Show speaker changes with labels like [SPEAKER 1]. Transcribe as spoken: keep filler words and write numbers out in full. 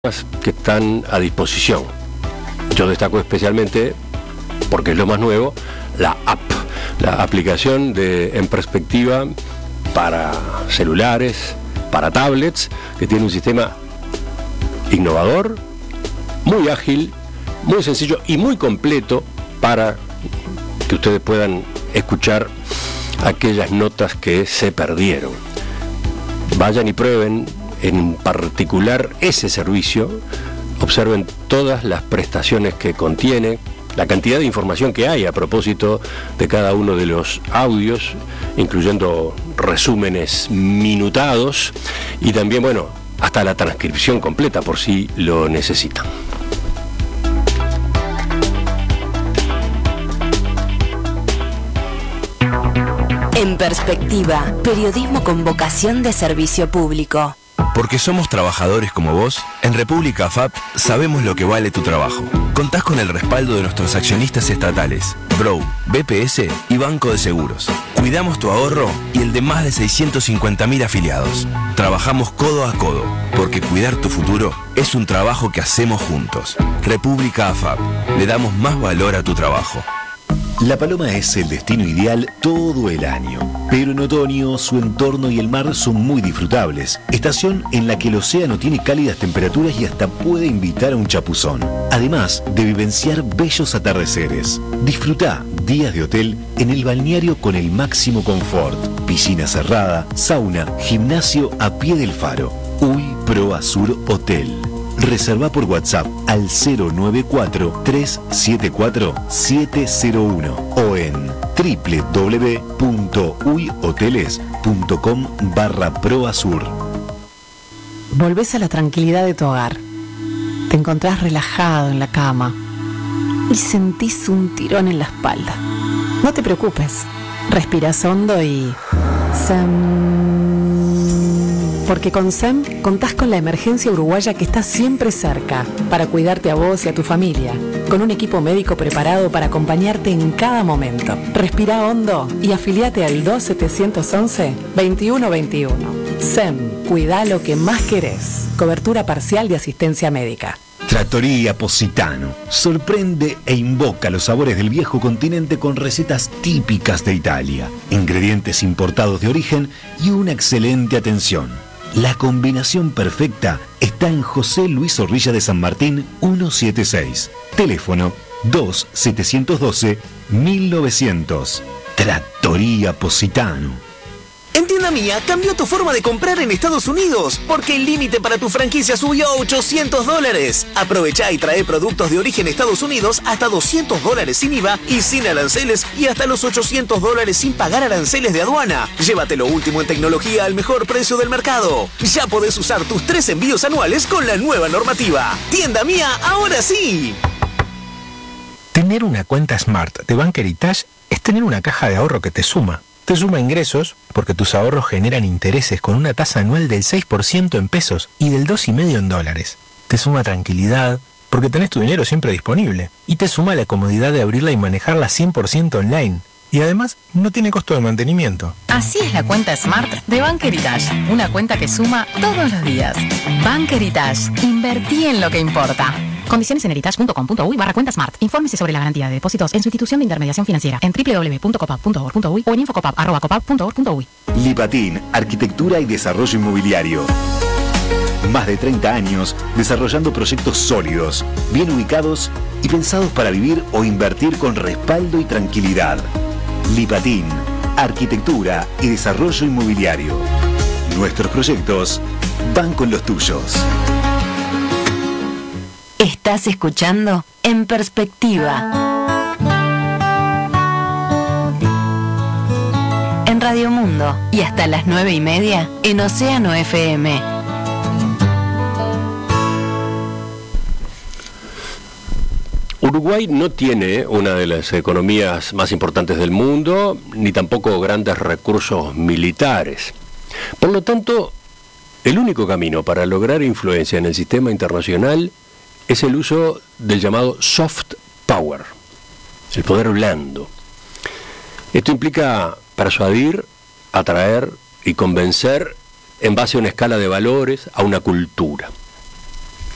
[SPEAKER 1] que están a disposición. Yo destaco especialmente, porque es lo más nuevo, la app, la aplicación de En Perspectiva para celulares, para tablets, que tiene un sistema innovador, muy ágil, muy sencillo y muy completo para que ustedes puedan escuchar aquellas notas que se perdieron. Vayan y prueben en particular ese servicio, observen todas las prestaciones que contiene, la cantidad de información que hay a propósito de cada uno de los audios, incluyendo resúmenes minutados y también, bueno, hasta la transcripción completa por si lo necesitan.
[SPEAKER 2] En Perspectiva, periodismo con vocación de servicio público.
[SPEAKER 3] Porque somos trabajadores como vos, en República F A P sabemos lo que vale tu trabajo. Contás con el respaldo de nuestros accionistas estatales, Brou, B P S y Banco de Seguros. Cuidamos tu ahorro y el de más de seiscientos cincuenta mil afiliados. Trabajamos codo a codo, porque cuidar tu futuro es un trabajo que hacemos juntos. República F A P, le damos más valor a tu trabajo.
[SPEAKER 4] La Paloma es el destino ideal todo el año, pero en otoño su entorno y el mar son muy disfrutables. Estación en la que el océano tiene cálidas temperaturas y hasta puede invitar a un chapuzón. Además de vivenciar bellos atardeceres. Disfruta días de hotel en el balneario con el máximo confort. Piscina cerrada, sauna, gimnasio a pie del faro. Uy Pro Azur Hotel. Reserva por WhatsApp al cero nueve cuatro, tres siete cuatro, siete cero uno o en doble u doble u doble u punto uy hoteles punto com barra proazur.
[SPEAKER 5] Volvés a la tranquilidad de tu hogar. Te encontrás relajado en la cama y sentís un tirón en la espalda. No te preocupes. Respirás hondo y... Sem... Porque con S E M contás con la emergencia uruguaya que está siempre cerca para cuidarte a vos y a tu familia, con un equipo médico preparado para acompañarte en cada momento. Respira hondo y afiliate al dos setecientos once, veintiuno veintiuno. S E M, cuidá lo que más querés. Cobertura parcial de asistencia médica.
[SPEAKER 4] Trattoria Positano sorprende e invoca los sabores del viejo continente con recetas típicas de Italia, ingredientes importados de origen y una excelente atención. La combinación perfecta está en José Luis Zorrilla de San Martín ciento setenta y seis. Teléfono dos setecientos doce, mil novecientos. Trattoria Positano.
[SPEAKER 6] En Tienda Mía cambió tu forma de comprar en Estados Unidos, porque el límite para tu franquicia subió a ochocientos dólares. Aprovechá y trae productos de origen Estados Unidos hasta doscientos dólares sin I V A y sin aranceles y hasta los ochocientos dólares sin pagar aranceles de aduana. Llévate lo último en tecnología al mejor precio del mercado. Ya podés usar tus tres envíos anuales con la nueva normativa. Tienda Mía, ahora sí.
[SPEAKER 7] Tener una cuenta Smart de Bank Heritage es tener una caja de ahorro que te suma. Te suma ingresos porque tus ahorros generan intereses con una tasa anual del seis por ciento en pesos y del dos coma cinco por ciento en dólares. Te suma tranquilidad porque tenés tu dinero siempre disponible. Y te suma la comodidad de abrirla y manejarla cien por ciento online. Y además no tiene costo de mantenimiento.
[SPEAKER 8] Así es la cuenta Smart de Bank Heritage. Una cuenta que suma todos los días. Bank Heritage. Invertí en lo que importa. Condiciones en heritage punto com punto uy barra cuenta smart. Infórmese sobre la garantía de depósitos en su institución de intermediación financiera en doble u doble u doble u punto copap punto org punto uy o en infocopap arroba copap punto org punto uy.
[SPEAKER 4] Lipatín, arquitectura y desarrollo inmobiliario. Más de treinta años desarrollando proyectos sólidos, bien ubicados y pensados para vivir o invertir con respaldo y tranquilidad. Lipatín, arquitectura y desarrollo inmobiliario. Nuestros proyectos van con los tuyos.
[SPEAKER 2] Estás escuchando En Perspectiva. En Radio Mundo y hasta las nueve y media en Océano F M.
[SPEAKER 1] Uruguay no tiene una de las economías más importantes del mundo, ni tampoco grandes recursos militares. Por lo tanto, el único camino para lograr influencia en el sistema internacional es el uso del llamado soft power, el poder blando. Esto implica persuadir, atraer y convencer en base a una escala de valores, a una cultura.